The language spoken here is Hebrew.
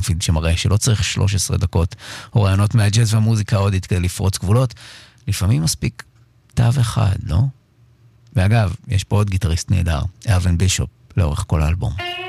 בלומפילד, שמראה שלא צריך 13 דקות או רעיונות מהג'אז והמוזיקה ההודית כדי לפרוץ גבולות. לפעמים מספיק תו אחד, לא? ואגב, יש פה עוד גיטריסט נהדר, אלווין בישופ, לאורך כל האלבום.